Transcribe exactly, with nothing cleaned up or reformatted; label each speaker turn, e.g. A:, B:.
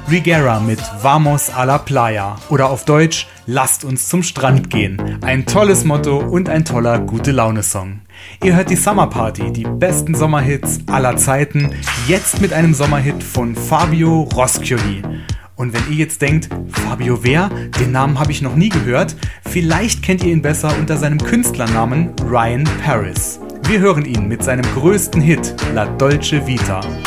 A: Rigera mit Vamos a la Playa oder auf Deutsch Lasst uns zum Strand gehen. Ein tolles Motto und ein toller Gute-Laune-Song. Ihr hört die Summer Party, die besten Sommerhits aller Zeiten, jetzt mit einem Sommerhit von Fabio Roschioli. Und wenn ihr jetzt denkt, Fabio wer? Den Namen habe ich noch nie gehört. Vielleicht kennt ihr ihn besser unter seinem Künstlernamen Ryan Paris. Wir hören ihn mit seinem größten Hit La Dolce Vita.